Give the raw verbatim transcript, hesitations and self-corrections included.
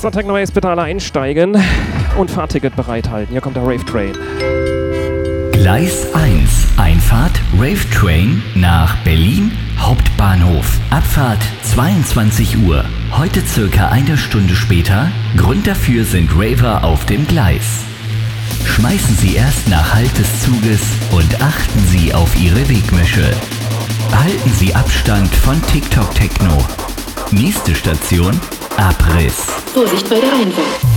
So, Technoways, bitte alle einsteigen und Fahrticket bereithalten. Hier kommt der Rave Train. Gleis eins, Einfahrt Rave Train nach Berlin Hauptbahnhof. Abfahrt zweiundzwanzig Uhr. Heute circa eine Stunde später. Grund dafür sind Raver auf dem Gleis. Schmeißen Sie erst nach Halt des Zuges und achten Sie auf Ihre Wegmische. Halten Sie Abstand von TikTok Techno. Nächste Station, Abriss. Vorsicht bei der Einfahrt.